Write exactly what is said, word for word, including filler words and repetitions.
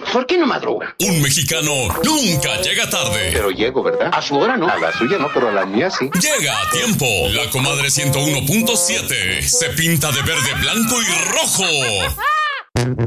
¿Por qué no madruga? Un mexicano nunca llega tarde. Pero llego, ¿verdad? A su hora, ¿no? A la suya no, pero a la mía sí. Llega a tiempo. La comadre ciento uno punto siete se pinta de verde, blanco y rojo.